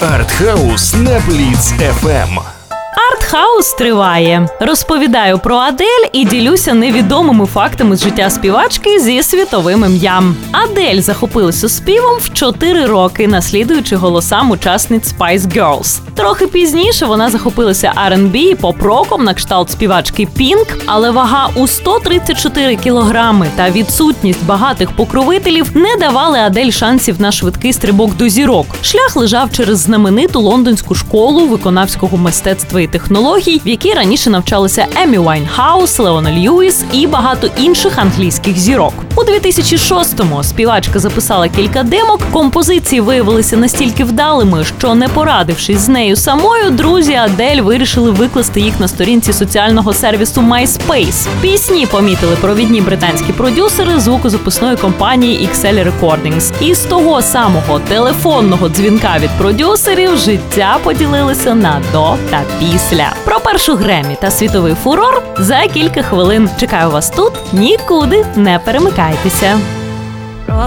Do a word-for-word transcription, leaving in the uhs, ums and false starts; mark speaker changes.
Speaker 1: Артхаус на Бліц еф ем.
Speaker 2: Артхаус триває. Розповідаю про Адель і ділюся невідомими фактами з життя співачки зі світовим ім'ям. Адель захопилася співом в чотири роки, наслідуючи голосам учасниць Spice Girls. Трохи пізніше вона захопилася ар енд бі і поп-роком на кшталт співачки Pink, але вага у сто тридцять чотири кілограми та відсутність багатих покровителів не давали Адель шансів на швидкий стрибок до зірок. Шлях лежав через знамениту лондонську школу виконавського мистецтва і технологій, в якій раніше навчалися Еммі Вайнхаус, Леона Льюіс і багато інших англійських зірок. У дві тисячі шостому співачка записала кілька демок, композиції виявилися настільки вдалими, що, не порадившись з нею самою, друзі Адель вирішили викласти їх на сторінці соціального сервісу MySpace. Пісні помітили провідні британські продюсери звукозаписної компанії ікс ель Recordings. І з того самого телефонного дзвінка від продюсерів життя поділилося на до та після. Про першу Греммі та світовий фурор за кілька хвилин. Чекаю вас тут, нікуди не перемикайтеся.